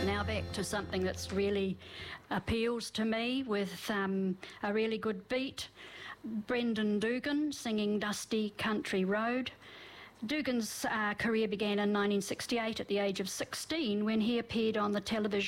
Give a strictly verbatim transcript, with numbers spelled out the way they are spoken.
Now back to something that's really appeals to me with um, a really good beat. Brendan Dugan singing Dusty Country Road. Dugan's uh, career began in nineteen sixty-eight at the age of sixteen when he appeared on the television